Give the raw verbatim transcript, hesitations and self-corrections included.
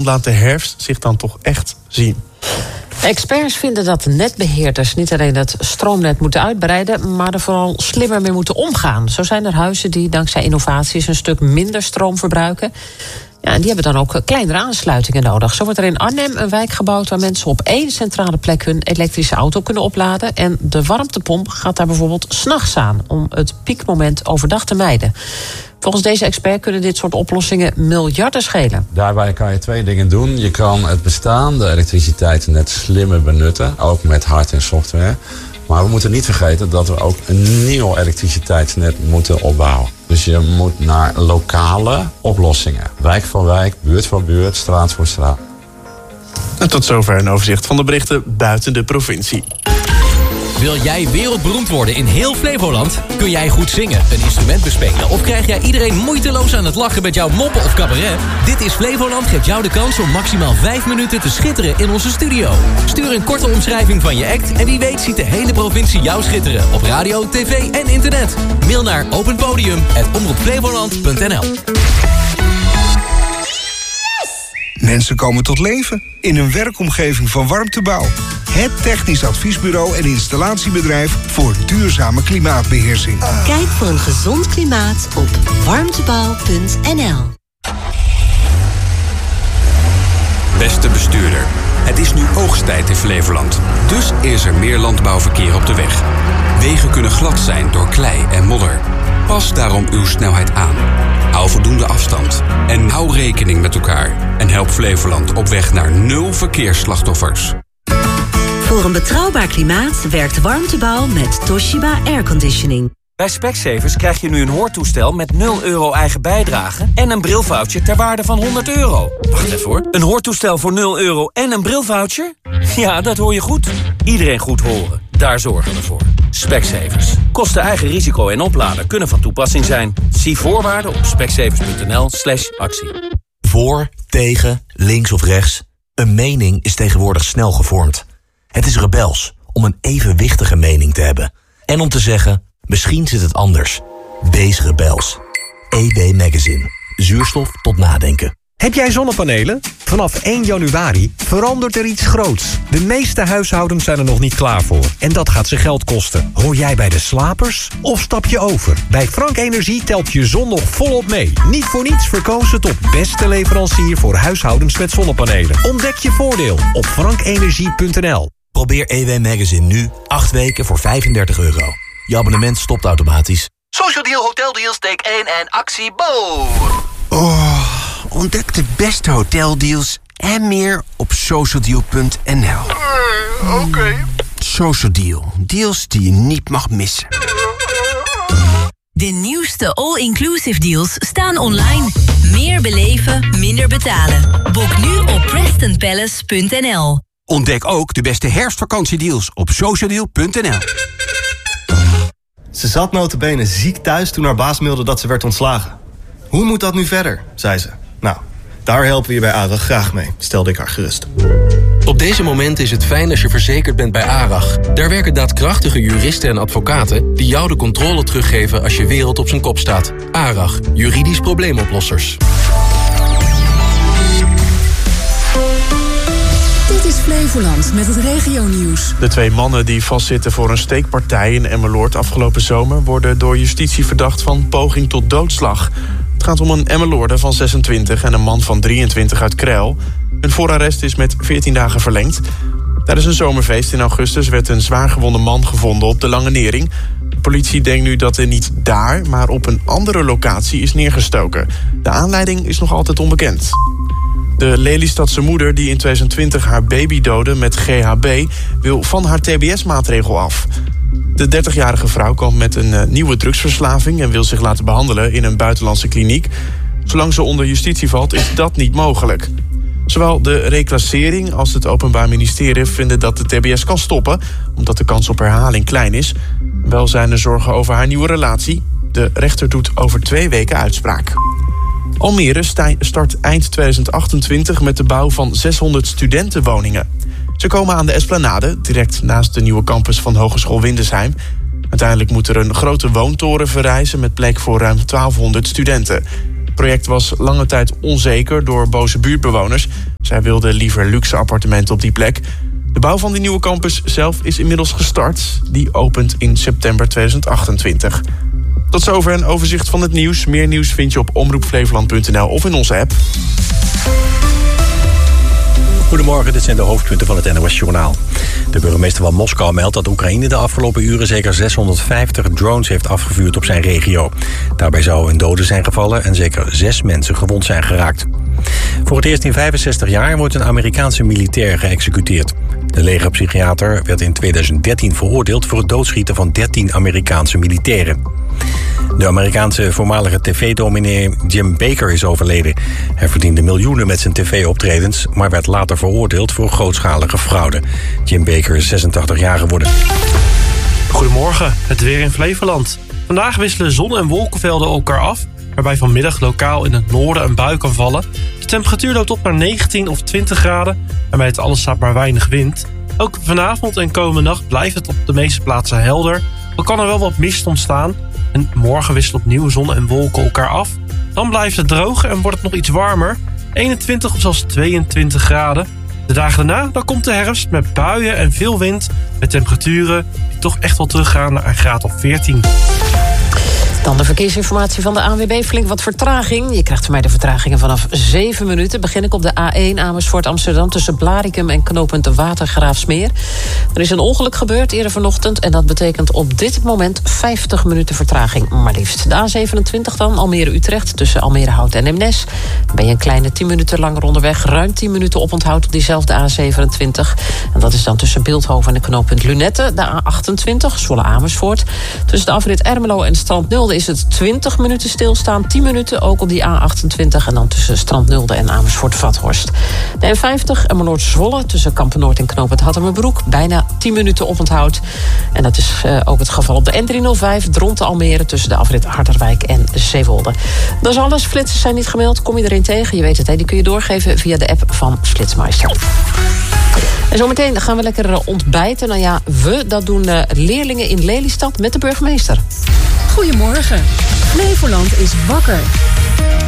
laat de herfst zich dan toch echt zien. Experts vinden dat de netbeheerders niet alleen het stroomnet moeten uitbreiden, maar er vooral slimmer mee moeten omgaan. Zo zijn er huizen die dankzij innovaties een stuk minder stroom verbruiken. Ja, en die hebben dan ook kleinere aansluitingen nodig. Zo wordt er in Arnhem een wijk gebouwd waar mensen op één centrale plek hun elektrische auto kunnen opladen. En de warmtepomp gaat daar bijvoorbeeld 's nachts aan om het piekmoment overdag te mijden. Volgens deze expert kunnen dit soort oplossingen miljarden schelen. Daarbij kan je twee dingen doen. Je kan het bestaande elektriciteitsnet slimmer benutten, ook met hard- en software. Maar we moeten niet vergeten dat we ook een nieuw elektriciteitsnet moeten opbouwen. Dus je moet naar lokale oplossingen. Wijk voor wijk, buurt voor buurt, straat voor straat. En tot zover een overzicht van de berichten buiten de provincie. Wil jij wereldberoemd worden in heel Flevoland? Kun jij goed zingen, een instrument bespelen of krijg jij iedereen moeiteloos aan het lachen met jouw moppen of cabaret? Dit is Flevoland geeft jou de kans om maximaal vijf minuten te schitteren in onze studio. Stuur een korte omschrijving van je act en wie weet ziet de hele provincie jou schitteren op radio, tv en internet. Mail naar openpodium apenstaartje omroep flevoland punt n l. Mensen komen tot leven in een werkomgeving van Warmtebouw. Het technisch adviesbureau en installatiebedrijf voor duurzame klimaatbeheersing. Kijk voor een gezond klimaat op warmtebouw punt n l. Beste bestuurder, het is nu oogsttijd in Flevoland. Dus is er meer landbouwverkeer op de weg. Wegen kunnen glad zijn door klei en modder. Pas daarom uw snelheid aan. Hou voldoende afstand. En hou rekening met elkaar. En help Flevoland op weg naar nul verkeersslachtoffers. Voor een betrouwbaar klimaat werkt Warmtebouw met Toshiba Airconditioning. Bij Specsavers krijg je nu een hoortoestel met nul euro eigen bijdrage en een brilvoucher ter waarde van honderd euro. Wacht even hoor. Een hoortoestel voor nul euro en een brilvoucher? Ja, dat hoor je goed. Iedereen goed horen. Daar zorgen we voor. Specsavers. Kosten eigen risico en oplader kunnen van toepassing zijn. Zie voorwaarden op specsavers punt n l slash actie. Voor, tegen, links of rechts. Een mening is tegenwoordig snel gevormd. Het is rebels om een evenwichtige mening te hebben. En om te zeggen, misschien zit het anders. Wees rebels. E B Magazine. Zuurstof tot nadenken. Heb jij zonnepanelen? Vanaf één januari verandert er iets groots. De meeste huishoudens zijn er nog niet klaar voor. En dat gaat ze geld kosten. Hoor jij bij de slapers? Of stap je over? Bij Frank Energie telt je zon nog volop mee. Niet voor niets verkozen tot beste leverancier voor huishoudens met zonnepanelen. Ontdek je voordeel op frank energie punt n l. Probeer E W Magazine nu acht weken voor vijfendertig euro. Je abonnement stopt automatisch. Social Deal Hotel Deals, take één en actie Bo. Oh, ontdek de beste hoteldeals en meer op social deal punt n l. Uh, Oké. Okay. Social Deal. Deals die je niet mag missen. De nieuwste all-inclusive deals staan online. Meer beleven, minder betalen. Boek nu op preston palace punt n l. Ontdek ook de beste herfstvakantiedeals op social deal punt n l. Ze zat nota bene ziek thuis toen haar baas mailde dat ze werd ontslagen. Hoe moet dat nu verder, zei ze. Nou, daar helpen we je bij ARAG graag mee, stelde ik haar gerust. Op deze moment is het fijn als je verzekerd bent bij ARAG. Daar werken daadkrachtige juristen en advocaten die jou de controle teruggeven als je wereld op zijn kop staat. ARAG, juridisch probleemoplossers. Dit is Flevoland met het regionieuws. De twee mannen die vastzitten voor een steekpartij in Emmeloord afgelopen zomer worden door justitie verdacht van poging tot doodslag. Het gaat om een Emmeloorder van zesentwintig en een man van drieëntwintig uit Krijl. Hun voorarrest is met veertien dagen verlengd. Tijdens een zomerfeest in augustus werd een zwaargewonde man gevonden op de Lange Nering. De politie denkt nu dat hij niet daar, maar op een andere locatie is neergestoken. De aanleiding is nog altijd onbekend. De Lelystadse moeder die in tweeduizend twintig haar baby doodde met G H B... wil van haar T B S-maatregel af. De dertigjarige vrouw kwam met een uh, nieuwe drugsverslaving... en wil zich laten behandelen in een buitenlandse kliniek. Zolang ze onder justitie valt, is dat niet mogelijk. Zowel de reclassering als het Openbaar Ministerie vinden dat de T B S kan stoppen... omdat de kans op herhaling klein is. Wel zijn er zorgen over haar nieuwe relatie. De rechter doet over twee weken uitspraak. Almere start eind tweeduizend achtentwintig met de bouw van zeshonderd studentenwoningen. Ze komen aan de Esplanade, direct naast de nieuwe campus van Hogeschool Windesheim. Uiteindelijk moet er een grote woontoren verrijzen met plek voor ruim twaalfhonderd studenten. project was lange tijd onzeker door boze buurtbewoners. Zij wilden liever luxe appartementen op die plek. De bouw van die nieuwe campus zelf is inmiddels gestart. Die opent in september tweeduizend achtentwintig. Tot zover een overzicht van het nieuws. Meer nieuws vind je op omroep flevoland punt n l of in onze app. Goedemorgen, dit zijn de hoofdpunten van het N O S-journaal. De burgemeester van Moskou meldt dat Oekraïne de afgelopen uren zeker zeshonderdvijftig drones heeft afgevuurd op zijn regio. Daarbij zou een dode zijn gevallen en zeker zes mensen gewond zijn geraakt. Voor het eerst in vijfenzestig jaar wordt een Amerikaanse militair geëxecuteerd. De legerpsychiater werd in tweeduizend dertien veroordeeld voor het doodschieten van dertien Amerikaanse militairen. De Amerikaanse voormalige tv-dominee Jim Bakker is overleden. Hij verdiende miljoenen met zijn tv-optredens, maar werd later veroordeeld voor grootschalige fraude. Jim Bakker is zesentachtig jaar geworden. Goedemorgen, het weer in Flevoland. Vandaag wisselen zon- en wolkenvelden elkaar af, waarbij vanmiddag lokaal in het noorden een bui kan vallen. De temperatuur loopt op naar negentien of twintig graden en bij het alles staat maar weinig wind. Ook vanavond en komende nacht blijft het op de meeste plaatsen helder. Dan kan er wel wat mist ontstaan. En morgen wisselen opnieuw zon en wolken elkaar af. Dan blijft het droog en wordt het nog iets warmer. eenentwintig of zelfs tweeëntwintig graden. De dagen daarna dan komt de herfst met buien en veel wind. Met temperaturen die toch echt wel teruggaan naar een graad of veertien. Dan de verkeersinformatie van de A N W B. Flink wat vertraging. Je krijgt van mij de vertragingen vanaf zeven minuten. Begin ik op de A één Amersfoort Amsterdam tussen Blaricum en knooppunt Watergraafsmeer. Er is een ongeluk gebeurd eerder vanochtend en dat betekent op dit moment vijftig minuten vertraging maar liefst. De A zevenentwintig dan, Almere-Utrecht tussen Almere-Hout en Eemnes. Dan ben je een kleine tien minuten langer onderweg. Ruim tien minuten oponthoud op diezelfde A zevenentwintig. En dat is dan tussen Beeldhoven en de knooppunt Lunette. De A achtentwintig, Zwolle-Amersfoort. Tussen de afrit Ermelo en Strand Nulde is het twintig minuten stilstaan. tien minuten ook op die A achtentwintig. En dan tussen Strand Nulde en Amersfoort-Vathorst. De N vijftig, Emmeloord-Zwolle tussen Kampen-Noord en knooppunt Hattemerbroek. Bijna tien minuten oponthoud. En dat is uh, ook het geval op de N driehonderdvijf Dronten-Almere tussen de afrit Harderwijk en Zeewolde. Dat is alles. Flitsers zijn niet gemeld. Kom je erin tegen? Je weet het, hè? Die kun je doorgeven via de app van Flitsmeister. En zometeen gaan we lekker ontbijten. Nou ja, we, dat doen uh, leerlingen in Lelystad met de burgemeester. Goedemorgen. Flevoland is wakker.